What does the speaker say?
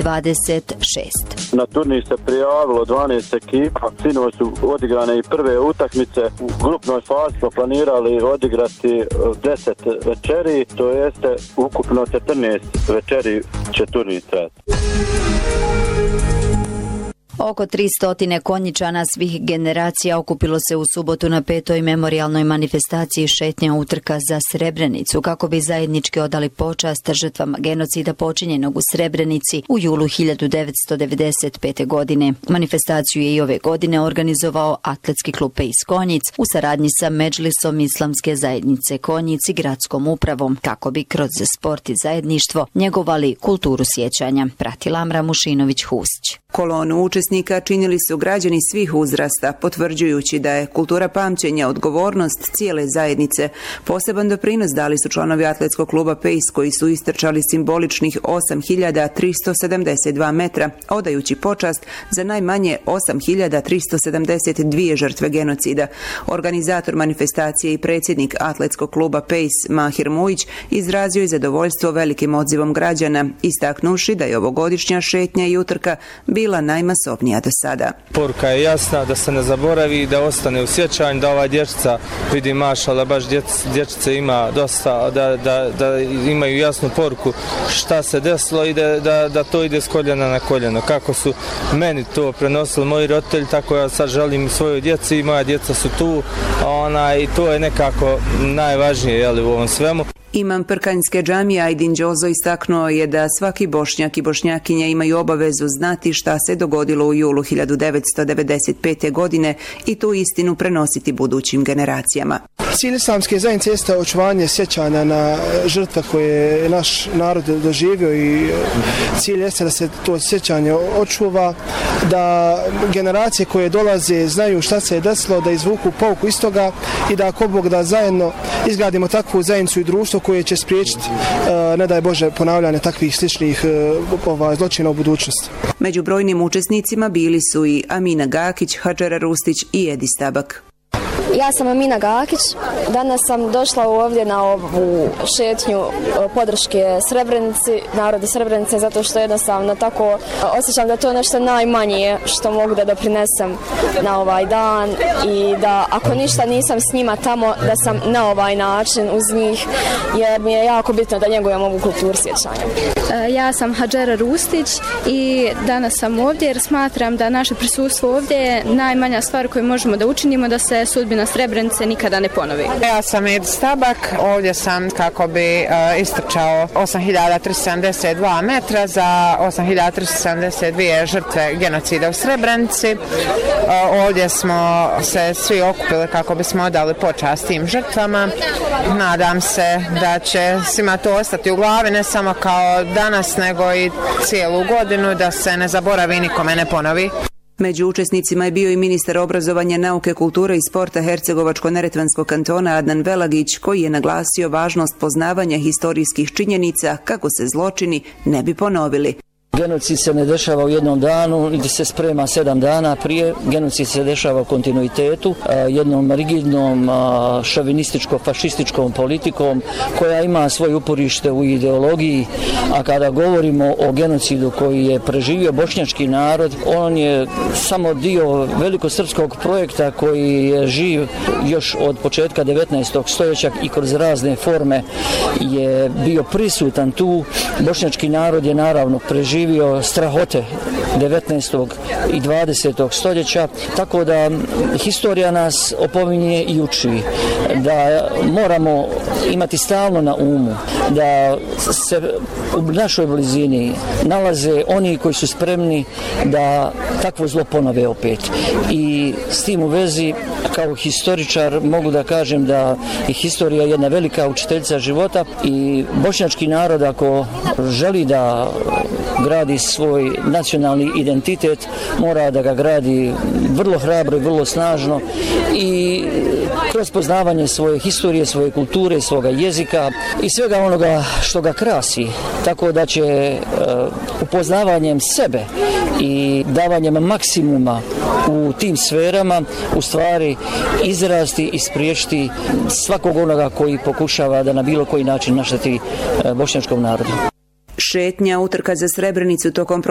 26. Na turnir se prijavilo 12 ekipa. Sinoć su odigrane i prve utakmice. U grupnoj fazi smo planirali odigrati 10 večeri, to jeste ukupno 14 večeri će turnir trajati. Oko 300 konjičana svih generacija okupilo se u subotu na 5. memorijalnoj manifestaciji šetnja utrka za Srebrenicu kako bi zajednički odali počast žrtvama genocida počinjenog u Srebrenici u julu 1995. godine. Manifestaciju je i ove godine organizovao Atletski klub Pejs Konjic u saradnji sa Medžlisom Islamske zajednice Konjic i gradskom upravom kako bi kroz sport i zajedništvo njegovali kulturu sjećanja. Pratila Amra Mušinović-Husić. Kolonu učesnika činili su građani svih uzrasta, potvrđujući da je kultura pamćenja odgovornost cijele zajednice. Poseban doprinos dali su članovi Atletskog kluba Pejs koji su istrčali simboličnih 8.372 metra, odajući počast za najmanje 8.372 žrtve genocida. Organizator manifestacije i predsjednik Atletskog kluba Pejs Mahir Mujić izrazio je zadovoljstvo velikim odzivom građana, istaknuši da je ovogodišnja šetnja i utrka bila najmasovnija do sada. Poruka je jasna da se ne zaboravi, da ostane u sjećanju, da ova dječica vidi mašala, baš dječice ima dosta, da imaju jasnu poruku šta se desilo i da to ide s koljena na koljeno. Kako su meni to prenosili moji roditelji, tako ja sad želim svojoj djeci i moja djeca su tu i to je nekako najvažnije u ovom svemu. Imam Prkanjske džamije Ajdin Đozo istaknuo je da svaki Bošnjak i Bošnjakinja imaju obavezu znati šta se dogodilo u julu 1995. godine i tu istinu prenositi budućim generacijama. Cilj islamske zajednice jeste očuvanje sjećanja na žrtve koje je naš narod doživio i cilj jeste da se to sjećanje očuva, da generacije koje dolaze znaju šta se je desilo, da izvuku pouku iz toga i da ako Bog da zajedno izgradimo takvu zajednicu i društvo koje će spriječiti, ne daj Bože, ponavljanje takvih sličnih zločina u budućnosti. Među brojnim učesnicima bili su i Amina Gakić, Hadžara Rustić i Edi Stabak. Ja sam Amina Gakić. Danas sam došla ovdje na ovu šetnju podrške Srebrenici, narodu Srebrenice, zato što jednostavno tako osjećam da to je nešto najmanje što mogu da doprinesem na ovaj dan i da ako ništa nisam s njima tamo, da sam na ovaj način uz njih, jer mi je jako bitno da njegujem ovu kulturu sjećanja. Ja sam Hadžara Rustić i danas sam ovdje jer smatram da naše prisustvo ovdje je najmanja stvar koju možemo da učinimo da se sudbina Srebrenice nikada ne ponovi. Ja sam Edi Stabak, ovdje sam kako bi istrčao 8.372 metra za 8.372 žrtve genocida u Srebrenici. Ovdje smo se svi okupili kako bismo odali počast tim žrtvama. Nadam se da će svima to ostati u glavi, ne samo kao danas, nego i cijelu godinu, da se ne zaboravi i nikome ne ponovi. Među učesnicima je bio i ministar obrazovanja, nauke, kulture i sporta Hercegovačko-neretvanskog kantona Adnan Velagić, koji je naglasio važnost poznavanja historijskih činjenica kako se zločini ne bi ponovili. Genocid se ne dešava u jednom danu, niti se sprema 7 dana prije. Genocid se dešava u kontinuitetu, jednom rigidnom šovinističko-fašističkom politikom koja ima svoje uporište u ideologiji, a kada govorimo o genocidu koji je preživio bošnjački narod, on je samo dio velikosrpskog projekta koji je živ još od početka 19. stoljeća i kroz razne forme je bio prisutan tu. Bošnjački narod je naravno preživio strahote 19. i 20. stoljeća, tako da historija nas opominje i uči da moramo imati stalno na umu da se u našoj blizini nalaze oni koji su spremni da takvo zlo ponove opet. I s tim u vezi, kao historičar, mogu da kažem da je historija jedna velika učiteljica života i bošnjački narod, ako želi da gradi svoj nacionalni identitet, mora da ga gradi vrlo hrabro i vrlo snažno i kroz poznavanje svoje historije, svoje kulture, svoga jezika i svega onoga što ga krasi. Tako da će upoznavanjem sebe i davanjem maksimuma u tim sferama u stvari izrasti i spriječiti svakog onoga koji pokušava da na bilo koji način našteti bošnjačkom narodu. Šetnja utrka za Srebrenicu tokom